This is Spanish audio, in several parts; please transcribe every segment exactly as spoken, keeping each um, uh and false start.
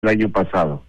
el año pasado.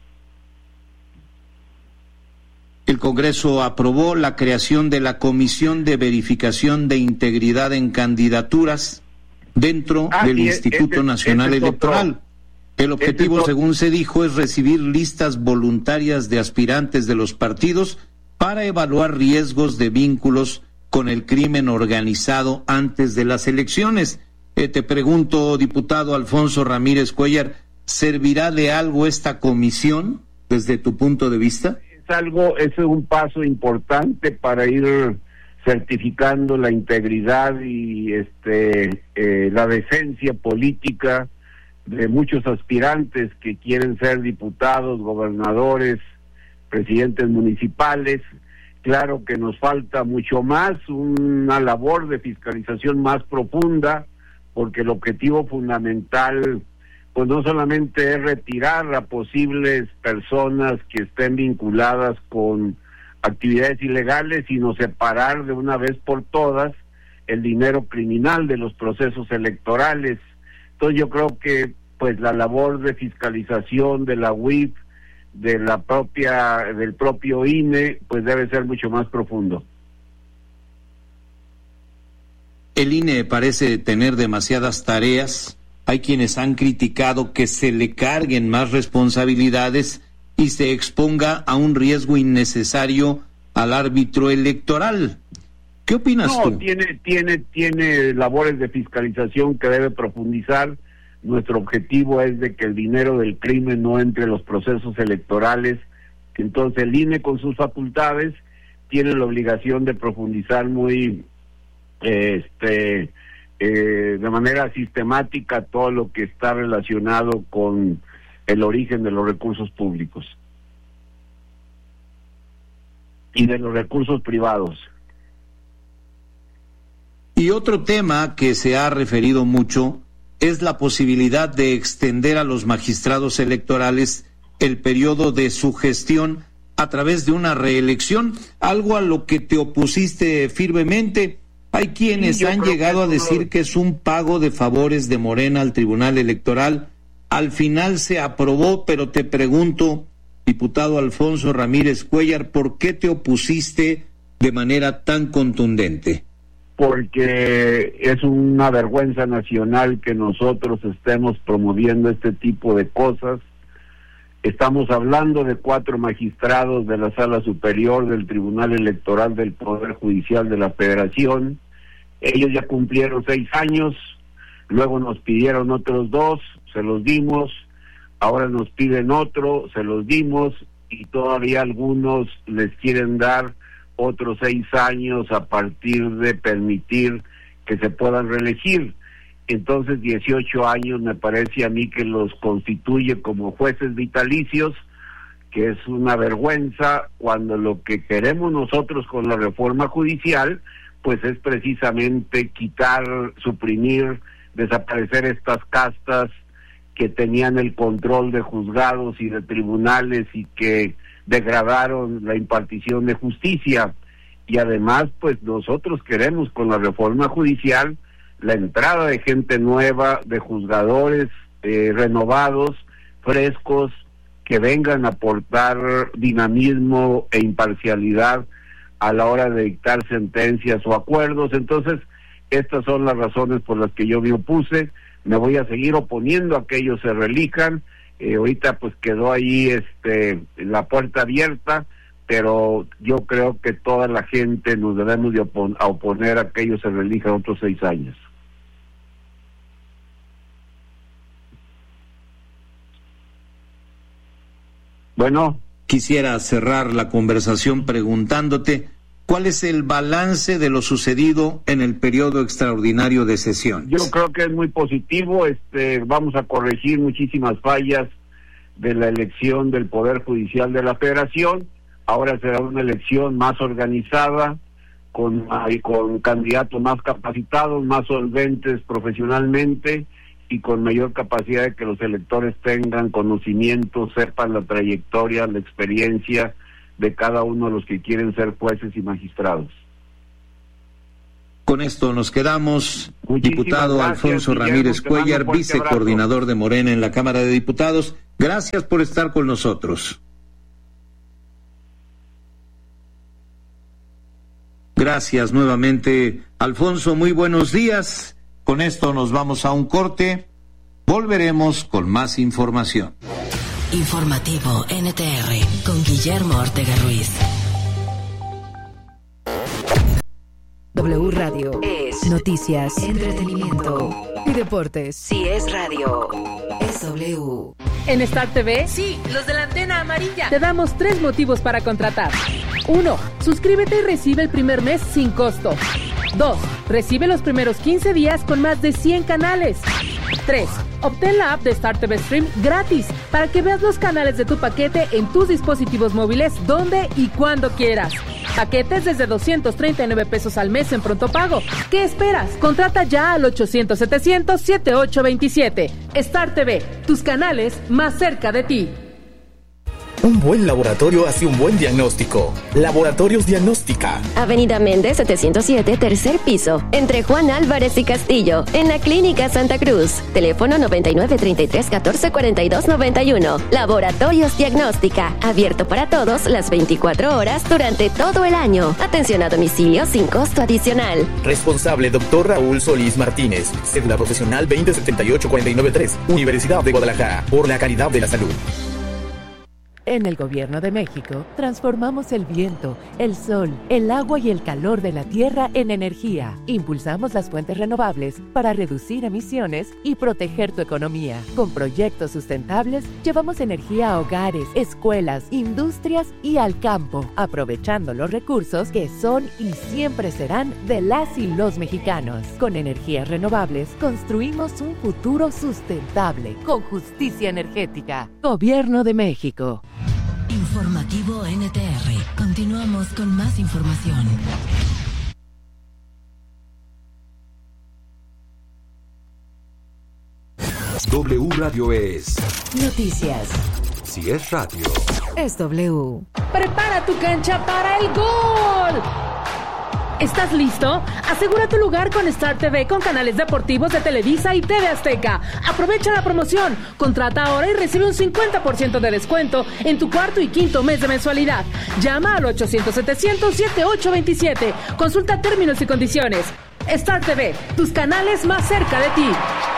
El Congreso aprobó la creación de la Comisión de Verificación de Integridad en Candidaturas dentro ah, del sí, Instituto ese, Nacional ese Electoral. Otro, el objetivo, otro, según se dijo, es recibir listas voluntarias de aspirantes de los partidos para evaluar riesgos de vínculos con el crimen organizado antes de las elecciones. Eh, te pregunto, diputado Alfonso Ramírez Cuéllar, ¿servirá de algo esta comisión desde tu punto de vista? Es algo, es un paso importante para ir certificando la integridad y este eh, la decencia política de muchos aspirantes que quieren ser diputados, gobernadores, presidentes municipales. Claro que nos falta mucho más, una labor de fiscalización más profunda, porque el objetivo fundamental pues no solamente es retirar a posibles personas que estén vinculadas con actividades ilegales, sino separar de una vez por todas el dinero criminal de los procesos electorales. Entonces yo creo que pues la labor de fiscalización de la U I F, de la propia, del propio I N E, pues debe ser mucho más profundo. El I N E parece tener demasiadas tareas. Hay quienes han criticado que se le carguen más responsabilidades y se exponga a un riesgo innecesario al árbitro electoral. ¿Qué opinas no, tú? Tiene, tiene, tiene labores de fiscalización que debe profundizar. Nuestro objetivo es de que el dinero del crimen no entre en los procesos electorales. Entonces el I N E con sus facultades tiene la obligación de profundizar muy eh, este eh, de manera sistemática todo lo que está relacionado con el origen de los recursos públicos y de los recursos privados. Y otro tema que se ha referido mucho es la posibilidad de extender a los magistrados electorales el periodo de su gestión a través de una reelección, algo a lo que te opusiste firmemente. Hay quienes sí, han llegado a decir que es un pago de favores de Morena al Tribunal Electoral. Al final se aprobó, pero te pregunto, diputado Alfonso Ramírez Cuéllar, ¿por qué te opusiste de manera tan contundente? Porque es una vergüenza nacional que nosotros estemos promoviendo este tipo de cosas. Estamos hablando de cuatro magistrados de la Sala Superior del Tribunal Electoral del Poder Judicial de la Federación. Ellos ya cumplieron seis años, luego nos pidieron otros dos, se los dimos, ahora nos piden otro, se los dimos, y todavía algunos les quieren dar otros seis años a partir de permitir que se puedan reelegir. Entonces dieciocho años me parece a mí que los constituye como jueces vitalicios, que es una vergüenza, cuando lo que queremos nosotros con la reforma judicial pues es precisamente quitar, suprimir, desaparecer estas castas que tenían el control de juzgados y de tribunales y que degradaron la impartición de justicia. Y además pues nosotros queremos con la reforma judicial la entrada de gente nueva, de juzgadores eh, renovados, frescos, que vengan a aportar dinamismo e imparcialidad a la hora de dictar sentencias o acuerdos. Entonces estas son las razones por las que yo me opuse. Me voy a seguir oponiendo a que ellos se reelijan. Eh, ahorita pues quedó ahí este la puerta abierta, pero yo creo que toda la gente nos debemos de opon- a oponer a que ellos se reelijan otros seis años. Bueno, quisiera cerrar la conversación preguntándote ¿cuál es el balance de lo sucedido en el periodo extraordinario de sesiones? Yo creo que es muy positivo. Este, vamos a corregir muchísimas fallas de la elección del Poder Judicial de la Federación. Ahora será una elección más organizada, con, con candidatos más capacitados, más solventes profesionalmente y con mayor capacidad de que los electores tengan conocimiento, sepan la trayectoria, la experiencia de cada uno de los que quieren ser jueces y magistrados. Con esto nos quedamos. Muchísimas Diputado gracias, Alfonso Guillermo, Ramírez te mando Cuellar, un fuerte vicecoordinador de Morena en la Cámara de Diputados. Gracias por estar con nosotros. Gracias nuevamente, Alfonso. Muy buenos días. Con esto nos vamos a un corte. Volveremos con más información. Informativo N T R con Guillermo Ortega Ruiz. W Radio es noticias, entretenimiento y deportes. Si es radio, es W. En Star T V, sí, los de la antena amarilla, te damos tres motivos para contratar. Uno, suscríbete y recibe el primer mes sin costo. Dos, recibe los primeros quince días con más de cien canales. Tres, obtén la app de Star T V Stream gratis para que veas los canales de tu paquete en tus dispositivos móviles donde y cuando quieras. Paquetes desde doscientos treinta y nueve pesos al mes en pronto pago. ¿Qué esperas? Contrata ya al ochocientos setecientos setenta y ocho veintisiete. Star T V, tus canales más cerca de ti. Un buen laboratorio hace un buen diagnóstico. Laboratorios Diagnóstica. Avenida Méndez setecientos siete, tercer piso, entre Juan Álvarez y Castillo, en la Clínica Santa Cruz. Teléfono noventa y nueve, treinta y tres, catorce, cuarenta y dos, noventa y uno. Laboratorios Diagnóstica. Abierto para todos las veinticuatro horas durante todo el año. Atención a domicilio sin costo adicional. Responsable doctor Raúl Solís Martínez. Cédula profesional veinte setenta y ocho, cuarenta y nueve tres. Universidad de Guadalajara. Por la calidad de la salud. En el Gobierno de México, transformamos el viento, el sol, el agua y el calor de la tierra en energía. Impulsamos las fuentes renovables para reducir emisiones y proteger tu economía. Con proyectos sustentables, llevamos energía a hogares, escuelas, industrias y al campo, aprovechando los recursos que son y siempre serán de las y los mexicanos. Con energías renovables, construimos un futuro sustentable, con justicia energética. Gobierno de México. Informativo N T R. Continuamos con más información. W Radio es noticias. Si es radio, es W. Prepara tu cancha para el gol. ¿Estás listo? Asegura tu lugar con Star T V con canales deportivos de Televisa y T V Azteca. Aprovecha la promoción. Contrata ahora y recibe un cincuenta por ciento de descuento en tu cuarto y quinto mes de mensualidad. Llama al ochocientos setecientos setenta y ocho veintisiete. Consulta términos y condiciones. Star T V, tus canales más cerca de ti.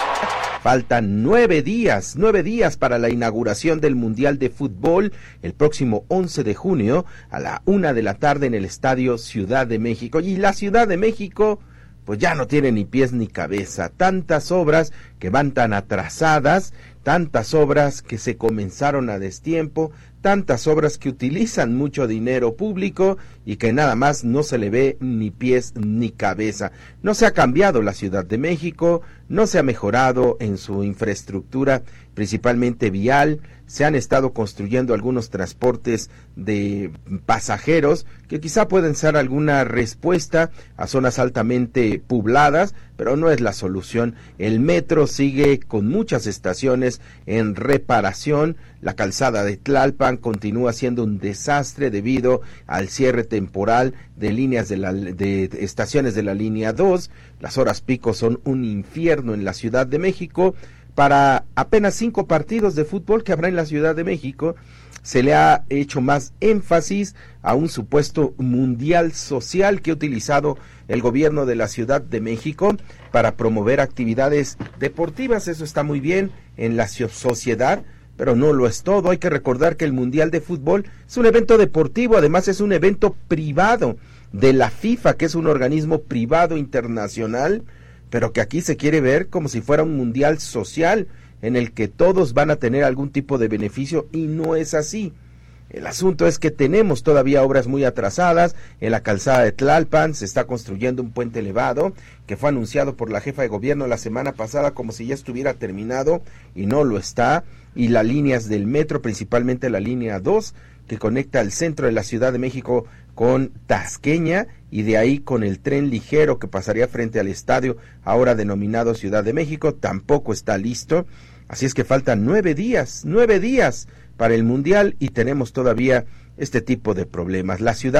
Faltan nueve días, nueve días para la inauguración del Mundial de Fútbol el próximo once de junio a la una de la tarde en el Estadio Ciudad de México. Y la Ciudad de México, pues ya no tiene ni pies ni cabeza. Tantas obras que van tan atrasadas, tantas obras que se comenzaron a destiempo, tantas obras que utilizan mucho dinero público y que nada más no se le ve ni pies ni cabeza. No se ha cambiado la Ciudad de México, no se ha mejorado en su infraestructura, principalmente vial. Se han estado construyendo algunos transportes de pasajeros que quizá pueden ser alguna respuesta a zonas altamente pobladas, pero no es la solución. El metro sigue con muchas estaciones en reparación. La calzada de Tlalpan continúa siendo un desastre debido al cierre temporal de líneas de, la, de estaciones de la línea dos. Las horas pico son un infierno en la Ciudad de México. Para apenas cinco partidos de fútbol que habrá en la Ciudad de México, se le ha hecho más énfasis a un supuesto mundial social que ha utilizado el gobierno de la Ciudad de México para promover actividades deportivas. Eso está muy bien en la sociedad, pero no lo es todo. Hay que recordar que el Mundial de Fútbol es un evento deportivo, además es un evento privado de la FIFA, que es un organismo privado internacional, pero que aquí se quiere ver como si fuera un mundial social en el que todos van a tener algún tipo de beneficio, y no es así. El asunto es que tenemos todavía obras muy atrasadas. En la calzada de Tlalpan se está construyendo un puente elevado que fue anunciado por la jefa de gobierno la semana pasada como si ya estuviera terminado, y no lo está. Y las líneas del metro, principalmente la línea dos, que conecta el centro de la Ciudad de México con Tasqueña, y de ahí con el tren ligero que pasaría frente al estadio, ahora denominado Ciudad de México, tampoco está listo. Así es que faltan nueve días, nueve días para el Mundial, y tenemos todavía este tipo de problemas. La ciudad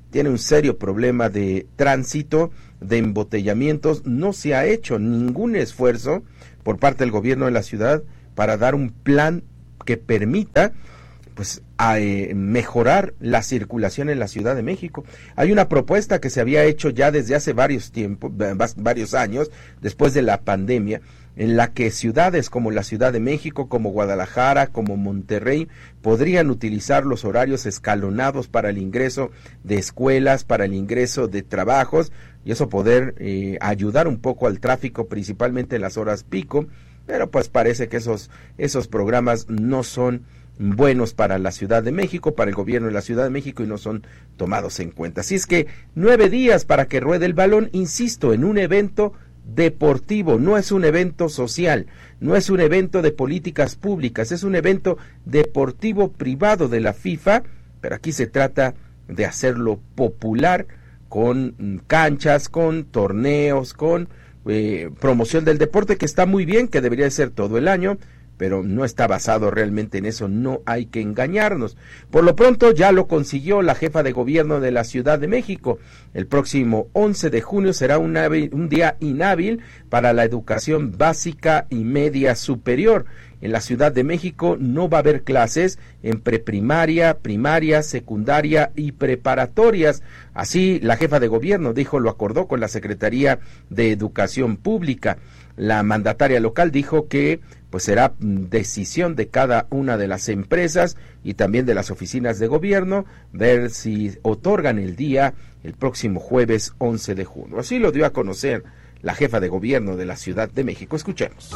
tiene un serio problema de tránsito, de embotellamientos. No se ha hecho ningún esfuerzo por parte del gobierno de la ciudad para dar un plan que permita pues a eh, mejorar la circulación en la Ciudad de México. Hay una propuesta que se había hecho ya desde hace varios tiempos, varios años, después de la pandemia, en la que ciudades como la Ciudad de México, como Guadalajara, como Monterrey, podrían utilizar los horarios escalonados para el ingreso de escuelas, para el ingreso de trabajos, y eso poder eh, ayudar un poco al tráfico, principalmente en las horas pico, pero pues parece que esos, esos programas no son buenos para la Ciudad de México, para el gobierno de la Ciudad de México, y no son tomados en cuenta. Así es que nueve días para que ruede el balón, insisto, en un evento deportivo, no es un evento social, no es un evento de políticas públicas, es un evento deportivo privado de la FIFA, pero aquí se trata de hacerlo popular, con canchas, con torneos, con eh, promoción del deporte, que está muy bien, que debería ser todo el año, pero no está basado realmente en eso, no hay que engañarnos. Por lo pronto ya lo consiguió la jefa de gobierno de la Ciudad de México. El próximo once de junio será un, un día inhábil para la educación básica y media superior. En la Ciudad de México no va a haber clases en preprimaria, primaria, secundaria y preparatorias. Así la jefa de gobierno dijo, lo acordó con la Secretaría de Educación Pública. La mandataria local dijo que pues será decisión de cada una de las empresas y también de las oficinas de gobierno ver si otorgan el día el próximo jueves once de junio. Así lo dio a conocer la jefa de gobierno de la Ciudad de México. Escuchemos.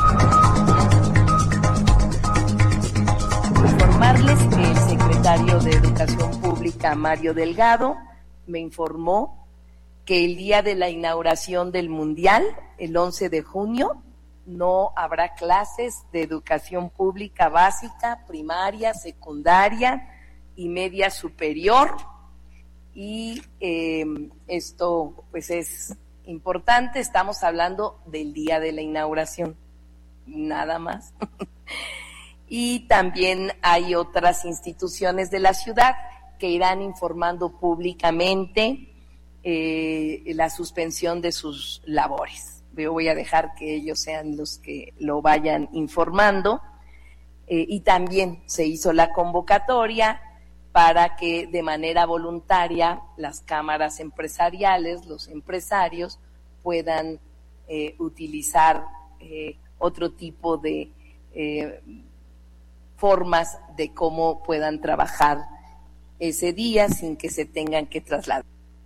Informarles que el secretario de Educación Pública, Mario Delgado, me informó que el día de la inauguración del Mundial, el once de junio, no habrá clases de educación pública básica, primaria, secundaria y media superior. Y eh, esto pues es importante, estamos hablando del día de la inauguración, nada más. Y también hay otras instituciones de la ciudad que irán informando públicamente eh, la suspensión de sus labores. Yo voy a dejar que ellos sean los que lo vayan informando. Eh, y también se hizo la convocatoria para que de manera voluntaria las cámaras empresariales, los empresarios, puedan eh, utilizar eh, otro tipo de eh, formas de cómo puedan trabajar ese día sin que se tengan que trasladar.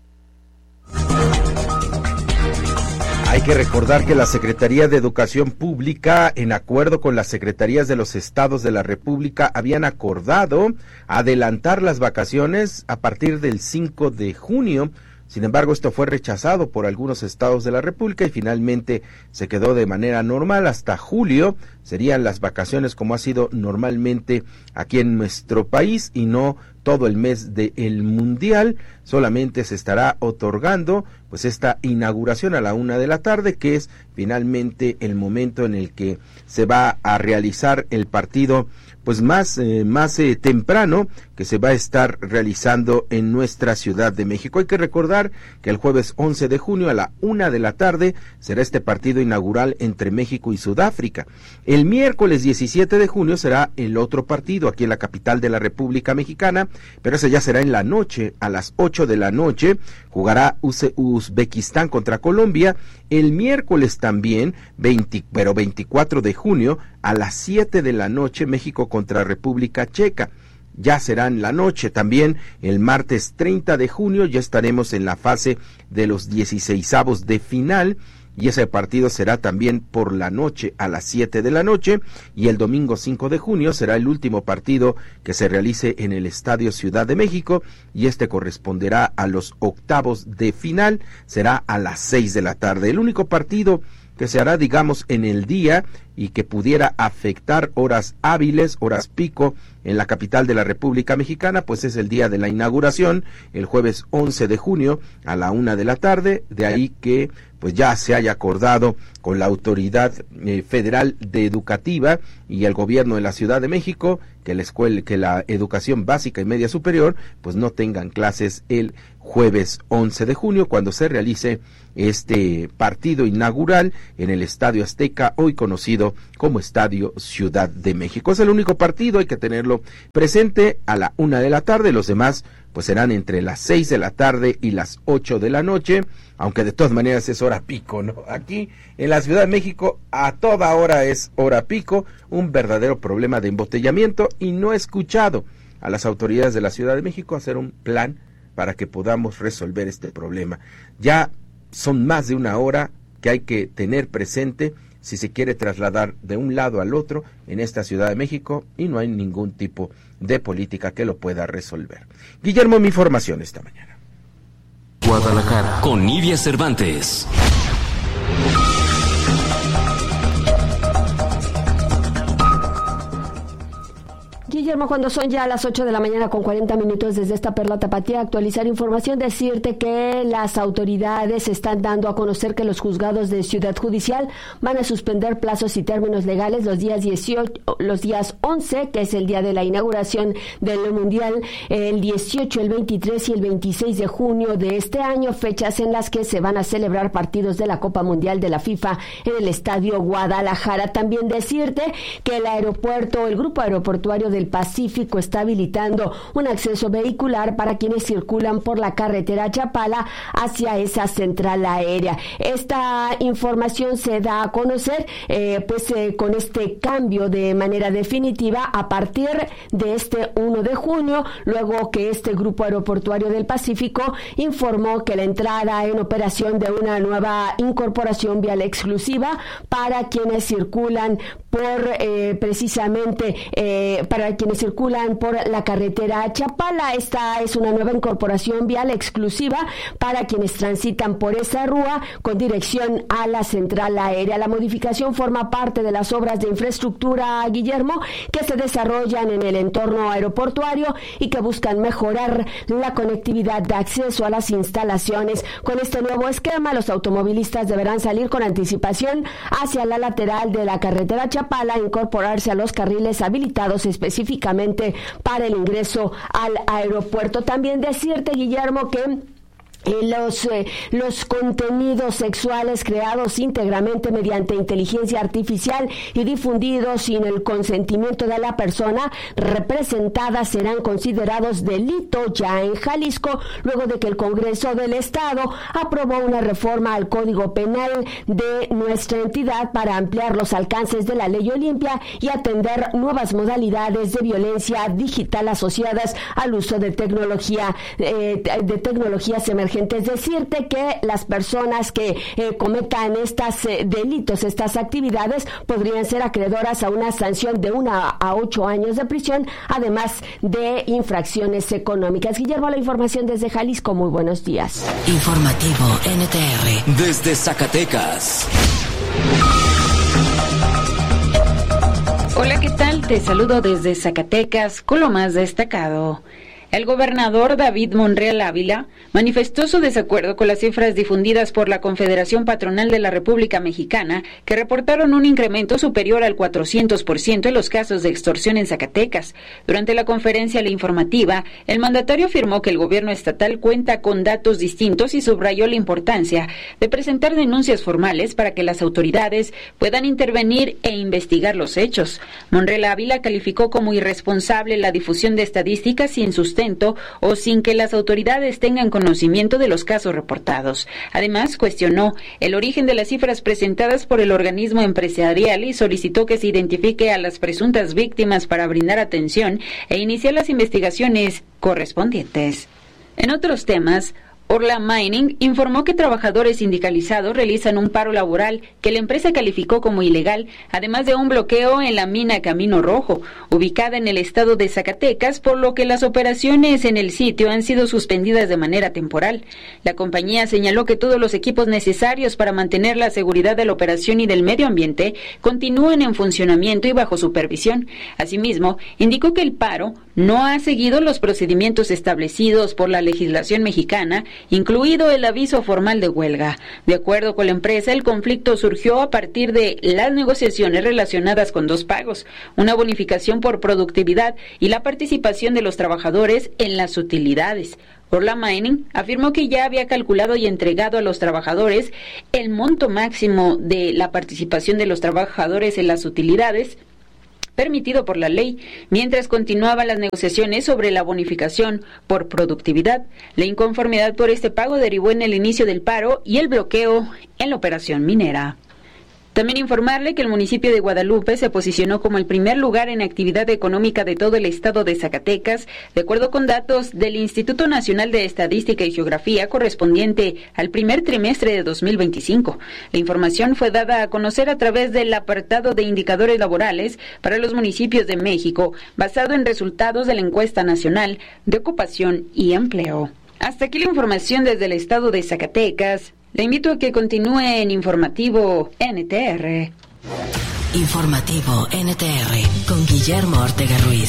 Hay que recordar que la Secretaría de Educación Pública, en acuerdo con las secretarías de los estados de la República, habían acordado adelantar las vacaciones a partir del cinco de junio. Sin embargo, esto fue rechazado por algunos estados de la República y finalmente se quedó de manera normal hasta julio. Serían las vacaciones como ha sido normalmente aquí en nuestro país y no todo el mes del Mundial. Solamente se estará otorgando pues esta inauguración a la una de la tarde, que es finalmente el momento en el que se va a realizar el partido pues más, eh, más eh, temprano que se va a estar realizando en nuestra Ciudad de México. Hay que recordar que el jueves once de junio a la una de la tarde será este partido inaugural entre México y Sudáfrica. El miércoles diecisiete de junio será el otro partido aquí en la capital de la República Mexicana, pero ese ya será en la noche, a las ocho de la noche, jugará Uzbekistán contra Colombia. El miércoles también, veinte, pero veinticuatro de junio, a las siete de la noche, México contra República Checa. Ya será en la noche. También el martes treinta de junio ya estaremos en la fase de los dieciseisavos de final, y ese partido será también por la noche a las siete de la noche, y el domingo cinco de junio será el último partido que se realice en el Estadio Ciudad de México, y este corresponderá a los octavos de final, será a las seis de la tarde. El único partido que se hará, digamos, en el día y que pudiera afectar horas hábiles, horas pico, en la capital de la República Mexicana, pues es el día de la inauguración, el jueves once de junio a la una de la tarde. De ahí que pues ya se haya acordado con la Autoridad eh, Federal de Educativa y el gobierno de la Ciudad de México que la escuela, que la educación básica y media superior pues no tengan clases el jueves once de junio, cuando se realice este partido inaugural en el Estadio Azteca, hoy conocido como Estadio Ciudad de México. Es el único partido, hay que tenerlo presente, a la una de la tarde. Los demás pues serán entre las seis de la tarde y las ocho de la noche, aunque de todas maneras es hora pico, ¿no? Aquí en la Ciudad de México a toda hora es hora pico, un verdadero problema de embotellamiento, y no he escuchado a las autoridades de la Ciudad de México hacer un plan para que podamos resolver este problema. Ya son más de una hora que hay que tener presente si se quiere trasladar de un lado al otro en esta Ciudad de México, y no hay ningún tipo de política que lo pueda resolver. Guillermo, mi información esta mañana. Guadalajara, con Nidia Cervantes. Guillermo, cuando son ya las ocho de la mañana con cuarenta minutos desde esta Perla Tapatía, actualizar información, decirte que las autoridades están dando a conocer que los juzgados de Ciudad Judicial van a suspender plazos y términos legales los días dieciocho, los días once, que es el día de la inauguración del Mundial, el dieciocho, el veintitrés y el veintiséis de junio de este año, fechas en las que se van a celebrar partidos de la Copa Mundial de la FIFA en el Estadio Guadalajara. También decirte que el aeropuerto, el grupo aeroportuario del Pacífico está habilitando un acceso vehicular para quienes circulan por la carretera Chapala hacia esa central aérea. Esta información se da a conocer eh, pues eh, con este cambio de manera definitiva a partir de este primero de junio, luego que este grupo aeroportuario del Pacífico informó que la entrada en operación de una nueva incorporación vial exclusiva para quienes circulan por eh, precisamente eh, para quienes circulan por la carretera Chapala. Esta es una nueva incorporación vial exclusiva para quienes transitan por esa rúa con dirección a la central aérea. La modificación forma parte de las obras de infraestructura, Guillermo, que se desarrollan en el entorno aeroportuario y que buscan mejorar la conectividad de acceso a las instalaciones. Con este nuevo esquema, los automovilistas deberán salir con anticipación hacia la lateral de la carretera Chapala para incorporarse a los carriles habilitados específicamente para el ingreso al aeropuerto. También decirte, Guillermo, que Los, eh, los contenidos sexuales creados íntegramente mediante inteligencia artificial y difundidos sin el consentimiento de la persona representada serán considerados delito ya en Jalisco, luego de que el Congreso del Estado aprobó una reforma al Código Penal de nuestra entidad para ampliar los alcances de la Ley Olimpia y atender nuevas modalidades de violencia digital asociadas al uso de tecnología eh, de tecnologías emergentes. Es decirte que las personas que eh, cometan estos eh, delitos, estas actividades, podrían ser acreedoras a una sanción de una a ocho años de prisión, además de infracciones económicas. Guillermo, la información desde Jalisco. Muy buenos días. Informativo N T R. Desde Zacatecas. Hola, ¿qué tal? Te saludo desde Zacatecas con lo más destacado. El gobernador David Monreal Ávila manifestó su desacuerdo con las cifras difundidas por la Confederación Patronal de la República Mexicana, que reportaron un incremento superior al cuatrocientos por ciento en los casos de extorsión en Zacatecas. Durante la conferencia la informativa, el mandatario afirmó que el gobierno estatal cuenta con datos distintos y subrayó la importancia de presentar denuncias formales para que las autoridades puedan intervenir e investigar los hechos. Monreal Ávila calificó como irresponsable la difusión de estadísticas sin sustento o sin que las autoridades tengan conocimiento de los casos reportados. Además, cuestionó el origen de las cifras presentadas por el organismo empresarial y solicitó que se identifique a las presuntas víctimas para brindar atención e iniciar las investigaciones correspondientes. En otros temas, Orla Mining informó que trabajadores sindicalizados realizan un paro laboral que la empresa calificó como ilegal, además de un bloqueo en la mina Camino Rojo, ubicada en el estado de Zacatecas, por lo que las operaciones en el sitio han sido suspendidas de manera temporal. La compañía señaló que todos los equipos necesarios para mantener la seguridad de la operación y del medio ambiente continúan en funcionamiento y bajo supervisión. Asimismo, indicó que el paro no ha seguido los procedimientos establecidos por la legislación mexicana incluido el aviso formal de huelga. De acuerdo con la empresa, el conflicto surgió a partir de las negociaciones relacionadas con dos pagos, una bonificación por productividad y la participación de los trabajadores en las utilidades. Orla Mining afirmó que ya había calculado y entregado a los trabajadores el monto máximo de la participación de los trabajadores en las utilidades permitido por la ley, mientras continuaban las negociaciones sobre la bonificación por productividad. La inconformidad por este pago derivó en el inicio del paro y el bloqueo en la operación minera. También informarle que el municipio de Guadalupe se posicionó como el primer lugar en actividad económica de todo el estado de Zacatecas, de acuerdo con datos del Instituto Nacional de Estadística y Geografía correspondiente al primer trimestre de dos mil veinticinco. La información fue dada a conocer a través del apartado de indicadores laborales para los municipios de México, basado en resultados de la encuesta nacional de ocupación y empleo. Hasta aquí la información desde el estado de Zacatecas. Le invito a que continúe en Informativo N T R. Informativo N T R con Guillermo Ortega Ruiz.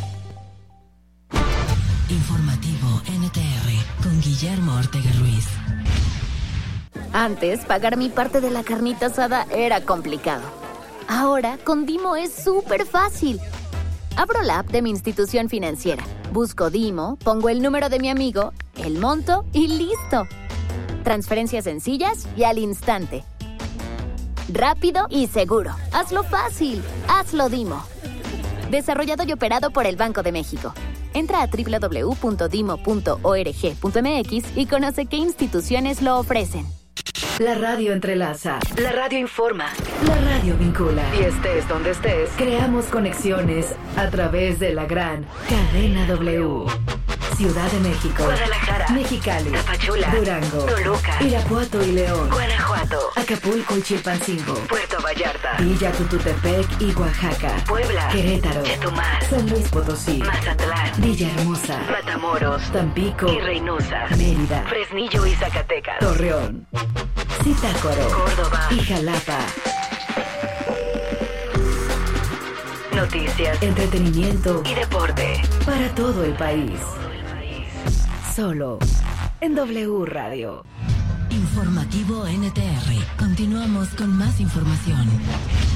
Informativo N T R con Guillermo Ortega Ruiz. Antes, pagar mi parte de la carnita asada era complicado. Ahora, con Dimo es súper fácil. Abro la app de mi institución financiera, busco Dimo, pongo el número de mi amigo, el monto y listo. Transferencias sencillas y al instante. Rápido y seguro. Hazlo fácil. Hazlo Dimo. Desarrollado y operado por el Banco de México. Entra a doble u doble u doble u punto dimo punto org punto m x y conoce qué instituciones lo ofrecen. La radio entrelaza. La radio informa. La radio vincula. Y estés donde estés, creamos conexiones a través de la gran cadena W. Ciudad de México, Guadalajara, Mexicali, Tapachula, Durango, Toluca, Irapuato y León, Guanajuato, Acapulco y Chilpancingo, Puerto Vallarta, Villa Tututepec y Oaxaca, Puebla, Querétaro, Chetumal, San Luis Potosí, Mazatlán, Villahermosa, Matamoros, Tampico y Reynosa, Mérida, Fresnillo y Zacatecas, Torreón, Zitácuaro, Córdoba y Jalapa. Noticias, entretenimiento y deporte para todo el país. Solo en W Radio. Informativo N T R. Continuamos con más información.